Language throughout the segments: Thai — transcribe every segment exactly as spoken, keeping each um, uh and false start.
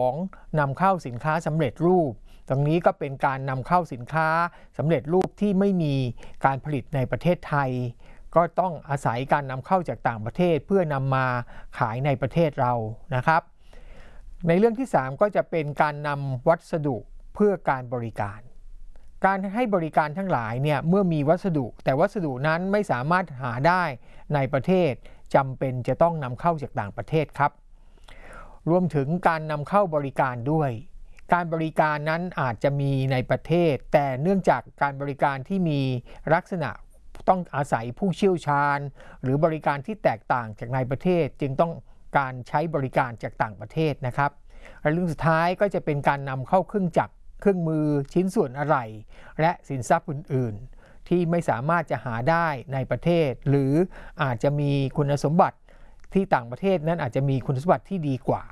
องนำเข้าสินค้าสำเร็จรูปตรงนี้ก็เป็นการนำเข้าสินค้าสำเร็จรูปที่ไม่มีการผลิตในประเทศไทยก็ต้องอาศัยการนำเข้าจากต่างประเทศเพื่อนำมาขายในประเทศเรานะครับในเรื่องที่สามก็จะเป็นการนำวัสดุเพื่อการบริการการให้บริการทั้งหลายเนี่ยเมื่อมีวัสดุแต่วัสดุนั้นไม่สามารถหาได้ในประเทศจำเป็นจะต้องนำเข้าจากต่างประเทศครับรวมถึงการนำเข้าบริการด้วยการบริการนั้นอาจจะมีในประเทศแต่เนื่องจากการบริการที่มีลักษณะต้องอาศัยผู้เชี่ยวชาญหรือบริการที่แตกต่างจากในประเทศจึงต้องการใช้บริการจากต่างประเทศนะครับและเรื่องสุดท้ายก็จะเป็นการนำเข้าเครื่องจักรเครื่องมือชิ้นส่วนอะไหล่และสินทรัพย์อื่นๆที่ไม่สามารถจะหาได้ในประเทศหรืออาจจะมีคุณสมบัติที่ต่างประเทศนั้นอาจจะมีคุณสมบัติที่ดีกว่า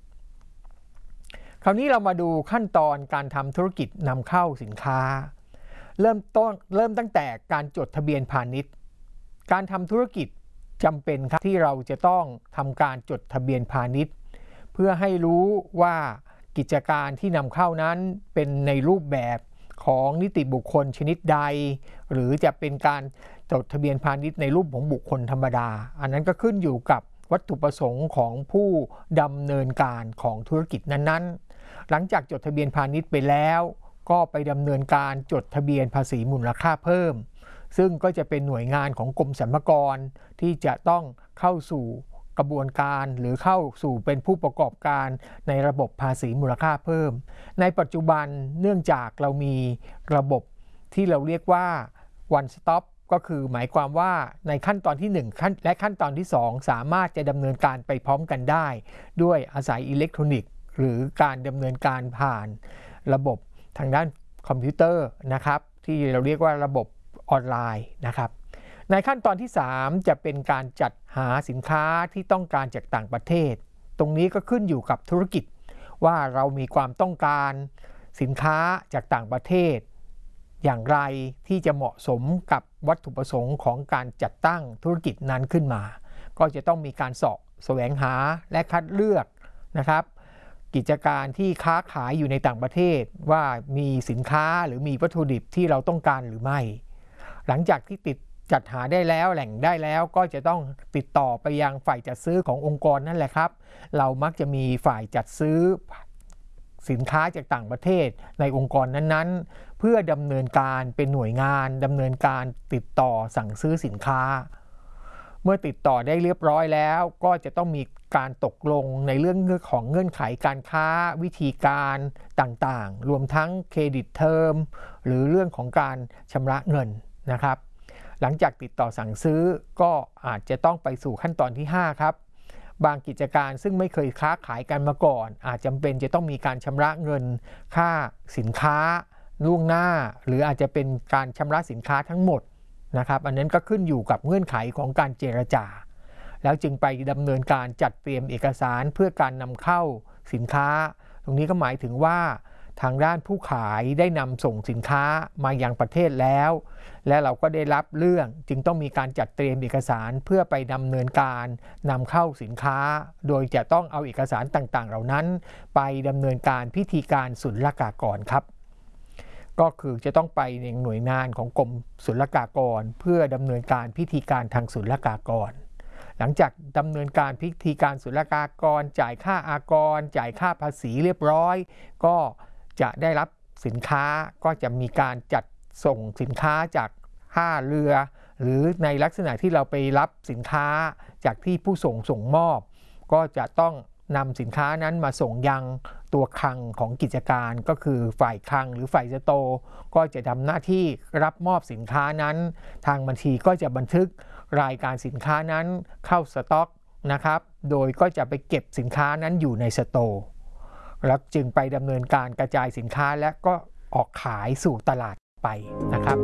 คราวนี้เรามาดูขั้นตอนการทำธุรกิจนำเข้าสินค้าเริ่มต้นเริ่มตั้งแต่การจดทะเบียนพาณิชย์การทำธุรกิจจำเป็นครับที่เราจะต้องทำการจดทะเบียนพาณิชย์เพื่อให้รู้ว่ากิจการที่นำเข้านั้นเป็นในรูปแบบของนิติบุคคลชนิดใดหรือจะเป็นการจดทะเบียนพาณิชย์ในรูปของบุคคลธรรมดาอันนั้นก็ขึ้นอยู่กับวัตถุประสงค์ของผู้ดำเนินการของธุรกิจนั้นๆหลังจากจดทะเบียนพาณิชย์ไปแล้วก็ไปดำเนินการจดทะเบียนภาษีมูลค่าเพิ่มซึ่งก็จะเป็นหน่วยงานของกรมสรรพากรที่จะต้องเข้าสู่กระบวนการหรือเข้าสู่เป็นผู้ประกอบการในระบบภาษีมูลค่าเพิ่มในปัจจุบันเนื่องจากเรามีระบบที่เราเรียกว่า one stop ก็คือหมายความว่าในขั้นตอนที่หนึ่งและขั้นตอนที่สองสามารถจะดำเนินการไปพร้อมกันได้ด้วยอาศัยอิเล็กทรอนิกส์หรือการดำเนินการผ่านระบบทางด้านคอมพิวเตอร์นะครับที่เราเรียกว่าระบบออนไลน์นะครับในขั้นตอนที่สามจะเป็นการจัดหาสินค้าที่ต้องการจากต่างประเทศตรงนี้ก็ขึ้นอยู่กับธุรกิจว่าเรามีความต้องการสินค้าจากต่างประเทศอย่างไรที่จะเหมาะสมกับวัตถุประสงค์ของการจัดตั้งธุรกิจนั้นขึ้นมาก็จะต้องมีการเสาะแสวงหาและคัดเลือกนะครับกิจการที่ค้าขายอยู่ในต่างประเทศว่ามีสินค้าหรือมีวัตถุดิบที่เราต้องการหรือไม่หลังจากที่ติดจัดหาได้แล้วแหล่งได้แล้วก็จะต้องติดต่อไปยังฝ่ายจัดซื้อขององค์กรนั่นแหละครับเรามักจะมีฝ่ายจัดซื้อสินค้าจากต่างประเทศในองค์กรนั้นๆเพื่อดำเนินการเป็นหน่วยงานดำเนินการติดต่อสั่งซื้อสินค้าเมื่อติดต่อได้เรียบร้อยแล้วก็จะต้องมีการตกลงในเรื่องของเงื่อนไขการค้าวิธีการต่างๆรวมทั้งเครดิตเทอมหรือเรื่องของการชำระเงินนะครับหลังจากติดต่อสั่งซื้อก็อาจจะต้องไปสู่ขั้นตอนที่ห้าครับบางกิจการซึ่งไม่เคยค้าขายกันมาก่อนอาจจำเป็นจะต้องมีการชำระเงินค่าสินค้าล่วงหน้าหรืออาจจะเป็นการชำระสินค้าทั้งหมดนะครับอันนั้นก็ขึ้นอยู่กับเงื่อนไขของการเจรจาแล้วจึงไปดำเนินการจัดเตรียมเอกสารเพื่อการนำเข้าสินค้าตรงนี้ก็หมายถึงว่าทางด้านผู้ขายได้นำส่งสินค้ามายังประเทศแล้วและเราก็ได้รับเรื่องจึงต้องมีการจัดเตรียมเอกสารเพื่อไปดำเนินการนำเข้าสินค้าโดยจะต้องเอาเอกสารต่างๆเหล่านั้นไปดำเนินการพิธีการศุลกากรครับก็คือจะต้องไปในหน่วยงานของกรมศุลกากรเพื่อดำเนินการพิธีการทางศุลกากรหลังจากดำเนินการพิธีการศุลกากรจ่ายค่าอากรจ่ายค่าภาษีเรียบร้อยก็จะได้รับสินค้าก็จะมีการจัดส่งสินค้าจากท่าเรือหรือในลักษณะที่เราไปรับสินค้าจากที่ผู้ส่งส่งมอบก็จะต้องนำสินค้านั้นมาส่งยังตัวคลังของกิจการก็คือฝ่ายคลังหรือฝ่ายสโตร์ก็จะทำหน้าที่รับมอบสินค้านั้นทางบัญชีก็จะบันทึกรายการสินค้านั้นเข้าสต็อกนะครับโดยก็จะไปเก็บสินค้านั้นอยู่ในสโตร์แล้วจึงไปดำเนินการกระจายสินค้าและก็ออกขายสู่ตลาดไปนะครับ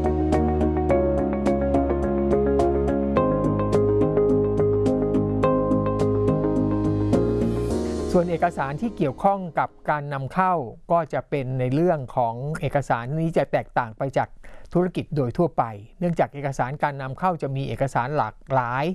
ส่วนเอกสารที่เกี่ยวข้องกับการนำเข้าก็จะเป็นในเรื่องของเอกสารนี้จะแตกต่างไปจากธุรกิจโดยทั่วไปเนื่องจากเอกสารการนำเข้าจะมีเอกสารหลากหลาย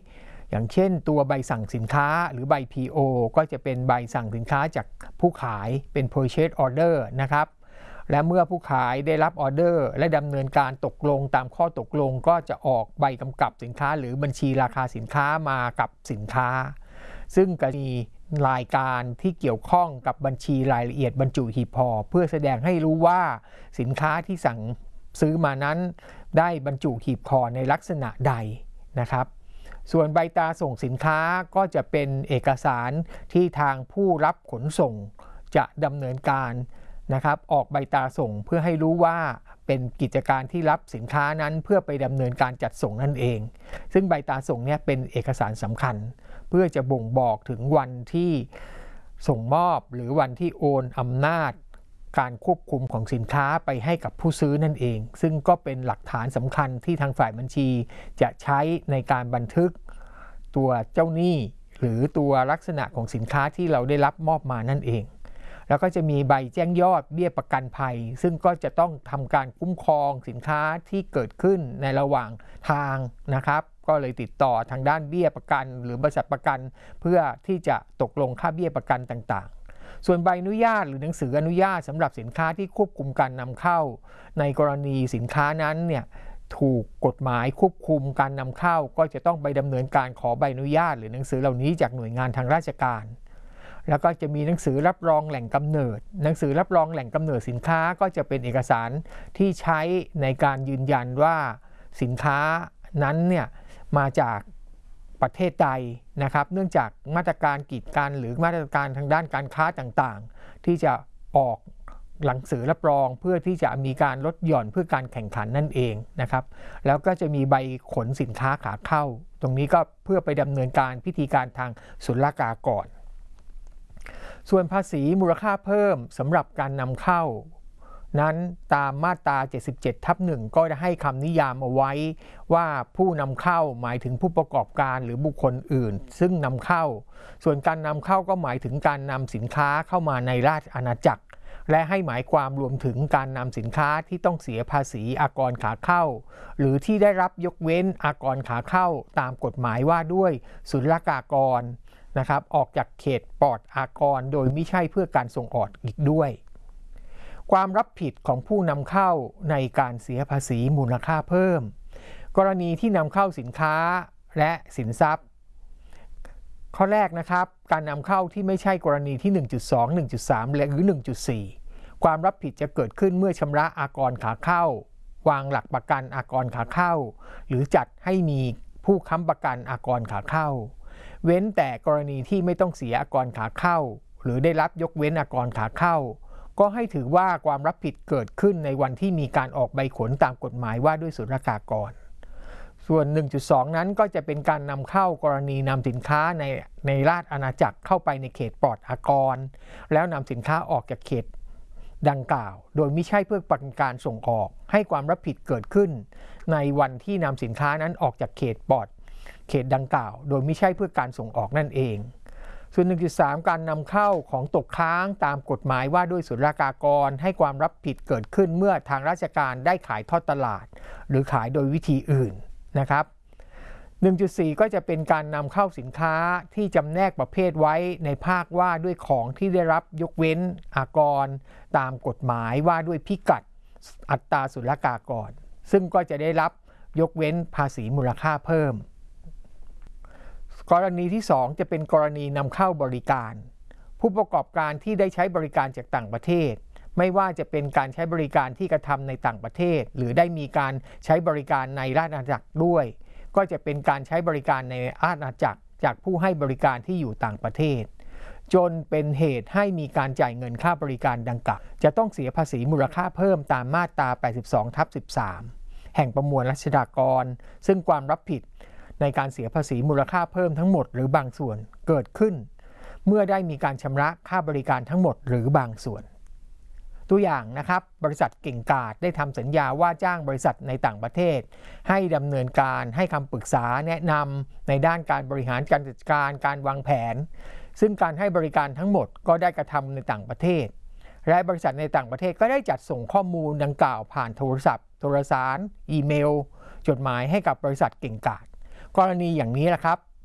อย่างเช่นตัวใบสั่งสินค้าหรือใบ พี โอ ก็จะเป็นใบสั่งสินค้าจากผู้ขายเป็น purchase order นะครับและเมื่อผู้ขายได้รับออเดอร์และดำเนินการตกลงตามข้อตกลงก็จะออกใบกำกับสินค้าหรือบัญชีราคาสินค้ามากับสินค้าซึ่งก็มีรายการที่เกี่ยวข้องกับบัญชีรายละเอียดบรรจุหีบห่อเพื่อแสดงให้รู้ว่าสินค้าที่สั่งซื้อมานั้นได้บรรจุหีบห่อในลักษณะใดนะครับส่วนใบตราส่งสินค้าก็จะเป็นเอกสารที่ทางผู้รับขนส่งจะดำเนินการนะครับออกใบตราส่งเพื่อให้รู้ว่าเป็นกิจการที่รับสินค้านั้นเพื่อไปดำเนินการจัดส่งนั่นเองซึ่งใบตราส่งเนี่ยเป็นเอกสารสำคัญเพื่อจะบ่งบอกถึงวันที่ส่งมอบหรือวันที่โอนอำนาจการควบคุมของสินค้าไปให้กับผู้ซื้อนั่นเองซึ่งก็เป็นหลักฐานสำคัญที่ทางฝ่ายบัญชีจะใช้ในการบันทึกตัวเจ้าหนี้หรือตัวลักษณะของสินค้าที่เราได้รับมอบมานั่นเองแล้วก็จะมีใบแจ้งยอดเบี้ยประกันภัยซึ่งก็จะต้องทำการคุ้มครองสินค้าที่เกิดขึ้นในระหว่างทางนะครับก็เลยติดต่อทางด้านเบี้ยประกันหรือบริษัทประกันเพื่อที่จะตกลงค่าเบี้ยประกันต่างๆส่วนใบอนุญาตหรือหนังสืออนุญาตสำหรับสินค้าที่ควบคุมการนำเข้าในกรณีสินค้านั้นเนี่ยถูกกฎหมายควบคุมการนำเข้าก็จะต้องไปดำเนินการขอใบอนุญาตหรือหนังสือเหล่านี้จากหน่วยงานทางราชการแล้วก็จะมีหนังสือรับรองแหล่งกำเนิดหนังสือรับรองแหล่งกำเนิดสินค้าก็จะเป็นเอกสารที่ใช้ในการยืนยันว่าสินค้านั้นเนี่ยมาจากประเทศใดนะครับเนื่องจากมาตรการกีดกันหรือมาตรการทางด้านการค้าต่างๆที่จะออกหนังสือรับรองเพื่อที่จะมีการลดหย่อนเพื่อการแข่งขันนั่นเองนะครับแล้วก็จะมีใบขนสินค้าขาเข้าตรงนี้ก็เพื่อไปดำเนินการพิธีการทางศุลกากรส่วนภาษีมูลค่าเพิ่มสำหรับการนำเข้านั้นตามมาตราเจ็ดสิบเจ็ดทับหนึ่งก็ได้ให้คำนิยามเอาไว้ว่าผู้นำเข้าหมายถึงผู้ประกอบการหรือบุคคลอื่นซึ่งนำเข้าส่วนการนำเข้าก็หมายถึงการนำสินค้าเข้ามาในราชอาณาจักรและให้หมายความรวมถึงการนำสินค้าที่ต้องเสียภาษีอากรขาเข้าหรือที่ได้รับยกเว้นอากรขาเข้าตามกฎหมายว่าด้วยศุลกากรนะครับออกจากเขตปลอดอากรโดยไม่ใช่เพื่อการส่งออกอีกด้วยความรับผิดของผู้นำเข้าในการเสียภาษีมูลค่าเพิ่มกรณีที่นำเข้าสินค้าและสินทรัพย์ข้อแรกนะครับการนำเข้าที่ไม่ใช่กรณีที่ หนึ่งจุดสอง หนึ่งจุดสาม หรือ หนึ่งจุดสี่ ความรับผิดจะเกิดขึ้นเมื่อชำระอากรขาเข้าวางหลักประกันอากรขาเข้าหรือจัดให้มีผู้ค้ำประกันอากรขาเข้าเว้นแต่กรณีที่ไม่ต้องเสียอากรขาเข้าหรือได้รับยกเว้นอากรขาเข้าก็ให้ถือว่าความรับผิดเกิดขึ้นในวันที่มีการออกใบขนตามกฎหมายว่าด้วยศุลกากรส่วน หนึ่งจุดสอง นั้นก็จะเป็นการนำเข้ากรณีนำสินค้าในในราชอาณาจักรเข้าไปในเขตปลอดอากรแล้วนำสินค้าออกจากเขตดังกล่าวโดยไม่ใช่เพื่อเป็นการส่งออกให้ความรับผิดเกิดขึ้นในวันที่นำสินค้านั้นออกจากเขตปลอดเขตดังกล่าวโดยไม่ใช่เพื่อการส่งออกนั่นเองส่วน หนึ่งจุดสาม การนำเข้าของตกค้างตามกฎหมายว่าด้วยศุลกากรให้ความรับผิดเกิดขึ้นเมื่อทางราชการได้ขายทอดตลาดหรือขายโดยวิธีอื่นนะครับ หนึ่งจุดสี่ ก็จะเป็นการนำเข้าสินค้าที่จำแนกประเภทไว้ในภาคว่าด้วยของที่ได้รับยกเว้นอากรตามกฎหมายว่าด้วยพิกัดอัตราศุลกากรซึ่งก็จะได้รับยกเว้นภาษีมูลค่าเพิ่มกรณีที่สองจะเป็นกรณีนำเข้าบริการผู้ประกอบการที่ได้ใช้บริการจากต่างประเทศไม่ว่าจะเป็นการใช้บริการที่กระทำในต่างประเทศหรือได้มีการใช้บริการในราชอาณาจักรด้วยก็จะเป็นการใช้บริการในราชอาณาจักรจากผู้ให้บริการที่อยู่ต่างประเทศจนเป็นเหตุให้มีการจ่ายเงินค่าบริการดังกล่าวจะต้องเสียภาษีมูลค่าเพิ่มตามมาตรา แปดสิบสองทับสิบสาม แห่งประมวลรัชฎากรซึ่งความรับผิดในการเสียภาษีมูลค่าเพิ่มทั้งหมดหรือบางส่วนเกิดขึ้นเมื่อได้มีการชำระค่าบริการทั้งหมดหรือบางส่วนตัวอย่างนะครับบริษัทเก่งกาจได้ทำสัญญาว่าจ้างบริษัทในต่างประเทศให้ดำเนินการให้คำปรึกษาแนะนำในด้านการบริหารการจัดการการวางแผนซึ่งการให้บริการทั้งหมดก็ได้กระทำในต่างประเทศและบริษัทในต่างประเทศก็ได้จัดส่งข้อมูลดังกล่าวผ่านโทรศัพท์โทรสารอีเมลจดหมายให้กับบริษัทเก่งกาจกรณีอย่างนี้แหละครับ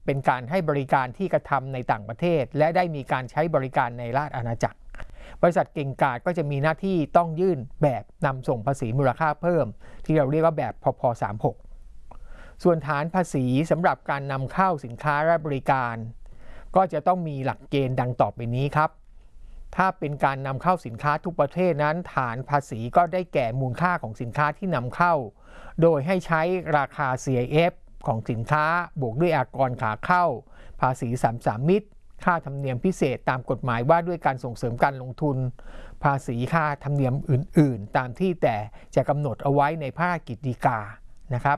เป็นการให้บริการที่กระทำในต่างประเทศและได้มีการใช้บริการในราชอาณาจักรบริษัทเก่งกาจก็จะมีหน้าที่ต้องยื่นแบบนำส่งภาษีมูลค่าเพิ่มที่เราเรียกว่าแบบพพสามสิบหกส่วนฐานภาษีสำหรับการนำเข้าสินค้าและบริการก็จะต้องมีหลักเกณฑ์ดังต่อไปนี้ครับถ้าเป็นการนำเข้าสินค้าทุกประเทศนั้นฐานภาษีก็ได้แก่มูลค่าของสินค้าที่นำเข้าโดยให้ใช้ราคา ซี ไอ เอฟ ของสินค้าบวกด้วยอากรขาเข้าภาษีสามสามมิตรค่าธรรมเนียมพิเศษตามกฎหมายว่าด้วยการส่งเสริมการลงทุนภาษีค่าธรรมเนียมอื่นๆตามที่แต่จะกำหนดเอาไว้ในพระราชกฤษฎีกานะครับ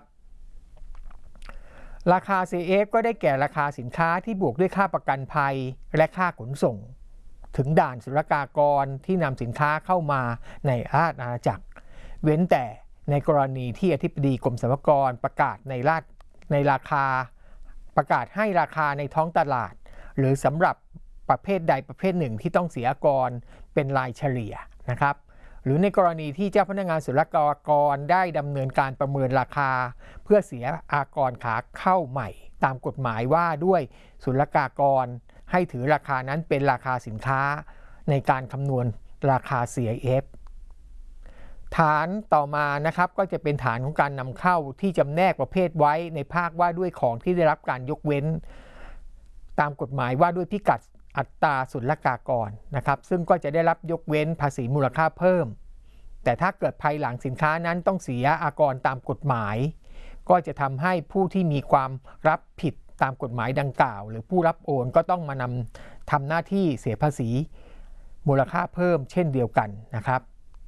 ราคา ซี ไอ เอฟ ก็ได้แก่ราคาสินค้าที่บวกด้วยค่าประกันภัยและค่าขนส่งถึงด่านศุลกากรที่นำสินค้าเข้ามาในราชอาณาจักรเว้นแต่ในกรณีที่อธิบดีกรมสรรพากรประกาศในราชในราคาประกาศให้ราคาในท้องตลาดหรือสำหรับประเภทใดประเภทหนึ่งที่ต้องเสียอากรเป็นรายเฉลี่ยนะครับหรือในกรณีที่เจ้าพนักงานศุลกากรได้ดำเนินการประเมินราคาเพื่อเสียอากรขาเข้าใหม่ตามกฎหมายว่าด้วยศุลกากรให้ถือราคานั้นเป็นราคาสินค้าในการคำนวณราคา ซี ไอ เอฟ ฐานต่อมานะครับก็จะเป็นฐานของการนำเข้าที่จำแนกประเภทไว้ในภาคว่าด้วยของที่ได้รับการยกเว้นตามกฎหมายว่าด้วยพิกัดอัตราศุลกากรนะครับซึ่งก็จะได้รับยกเว้นภาษีมูลค่าเพิ่มแต่ถ้าเกิดภายหลังสินค้านั้นต้องเสียอากรตามกฎหมายก็จะทำให้ผู้ที่มีความรับผิดตามกฎหมายดังกล่าวหรือผู้รับโอนก็ต้องมานำทำหน้าที่เสียภาษีมูลค่าเพิ่มเช่นเดียวกันนะครับ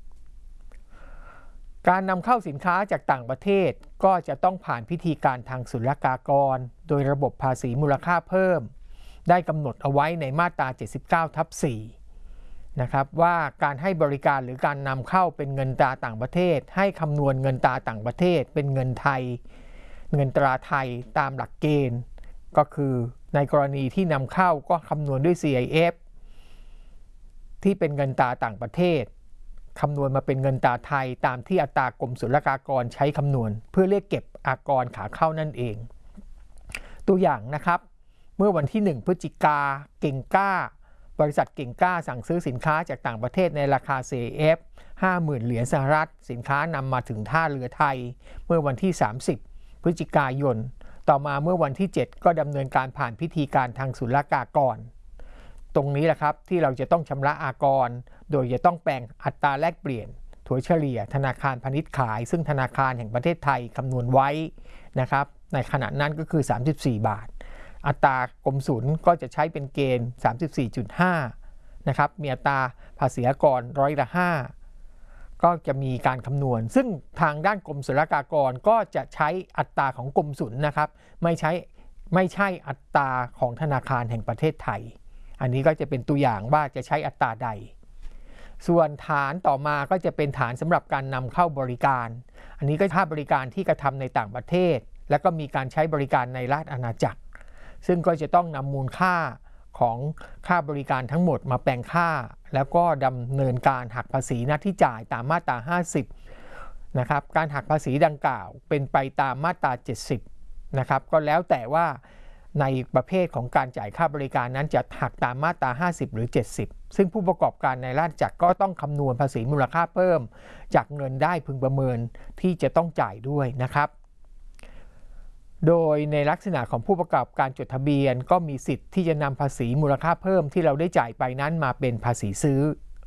การนำเข้าสินค้าจากต่างประเทศก็จะต้องผ่านพิธีการทางศุลกากรโดยระบบภาษีมูลค่าเพิ่มได้กำหนดเอาไว้ในมาตรา เจ็ดสิบเก้าทับสี่ นะครับว่าการให้บริการหรือการนำเข้าเป็นเงินตราต่างประเทศให้คำนวณเงินตราต่างประเทศเป็นเงินไทยเงินตราไทยตามหลักเกณฑ์ก็คือในกรณีที่นำเข้าก็คำนวณด้วย ซี ไอ เอฟ ที่เป็นเงินตราต่างประเทศคำนวณมาเป็นเงินตราไทยตามที่อัตรากรมศุลกากรใช้คำนวณเพื่อเรียกเก็บอากรขาเข้านั่นเองตัวอย่างนะครับเมื่อวันที่หนึ่งพฤศจิกาเก่งกล้าบริษัทเก่งกล้าสั่งซื้อสินค้าจากต่างประเทศในราคา ซี ไอ เอฟ ห้าหมื่นเหรียญสหรัฐสินค้านำมาถึงท่าเรือไทยเมื่อวันที่สามสิบพฤศจิกายนต่อมาเมื่อวันที่เจ็ดก็ดำเนินการผ่านพิธีการทางศุลกากรตรงนี้แหละครับที่เราจะต้องชำระอากรโดยจะต้องแปลงอัตราแลกเปลี่ยนถัวเฉลี่ยธนาคารพาณิชย์ขายซึ่งธนาคารแห่งประเทศไทยคำนวณไว้นะครับในขณะนั้นก็คือสามสิบสี่บาทอัตรากรมศุลก็จะใช้เป็นเกณฑ์ สามสิบสี่จุดห้า นะครับมีอัตราภาษีอากรร้อยละห้าก็จะมีการคำนวณซึ่งทางด้านกรมศุลกากรก็จะใช้อัตราของกรมศุลนะครับไม่ใช้ไม่ใช่อัตราของธนาคารแห่งประเทศไทยอันนี้ก็จะเป็นตัวอย่างว่าจะใช้อัตราใดส่วนฐานต่อมาก็จะเป็นฐานสำหรับการนำเข้าบริการอันนี้ก็ค่าบริการที่กระทำในต่างประเทศและก็มีการใช้บริการในราชอาณาจักรซึ่งก็จะต้องนำมูลค่าของค่าบริการทั้งหมดมาแปลงค่าแล้วก็ดำเนินการหักภาษีหน้าที่จ่ายตามมาตราห้าสิบนะครับการหักภาษีดังกล่าวเป็นไปตามมาตราเจ็ดสิบนะครับก็แล้วแต่ว่าในประเภทของการจ่ายค่าบริการนั้นจะหักตามมาตราห้าสิบหรือเจ็ดสิบซึ่งผู้ประกอบการในราชอาณาจักรก็ต้องคำนวณภาษีมูลค่าเพิ่มจากเงินได้พึงประเมินที่จะต้องจ่ายด้วยนะครับโดยในลักษณะของผู้ประกอบการจดทะเบียนก็มีสิทธิ์ที่จะนำภาษีมูลค่าเพิ่มที่เราได้จ่ายไปนั้นมาเป็นภาษีซื้อ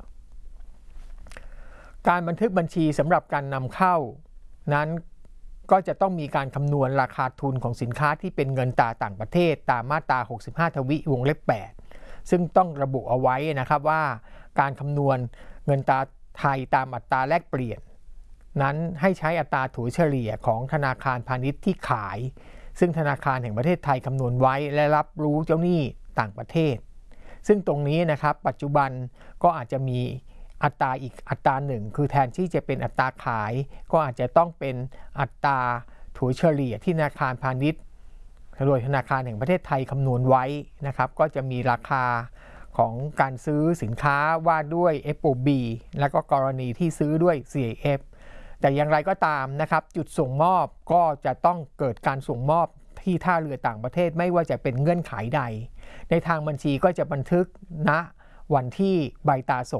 การบันทึกบัญชีสำหรับการนำเข้านั้นก็จะต้องมีการคำนวณราคาทุนของสินค้าที่เป็นเงินตราต่างประเทศตามมาตราหกสิบห้าทวิวงเล็บแปดซึ่งต้องระบุเอาไว้นะครับว่าการคำนวณเงินตราไทยตามอัตราแลกเปลี่ยนนั้นให้ใช้อัตราถัวเฉลี่ยของธนาคารพาณิชย์ที่ขายซึ่งธนาคารแห่งประเทศไทยคำนวณไว้และรับรู้เจ้าหนี้ต่างประเทศซึ่งตรงนี้นะครับปัจจุบันก็อาจจะมีอัตราอีกอัตราหนึ่งคือแทนที่จะเป็นอัตราขายก็อาจจะต้องเป็นอัตราถัวเฉลี่ยที่ธนาคารพาณิชย์โดยธนาคารแห่งประเทศไทยคำนวณไว้นะครับก็จะมีราคาของการซื้อสินค้าว่าด้วย เอฟ โอ บี และก็กรณีที่ซื้อด้วย ซี ไอ เอฟ แต่อย่างไรก็ตามนะครับจุดส่งมอบก็จะต้องเกิดการส่งมอบที่ท่าเรือต่างประเทศไม่ว่าจะเป็นเงื่อนไขใดในทางบัญชีก็จะบันทึกณวันที่ใบตราส่ง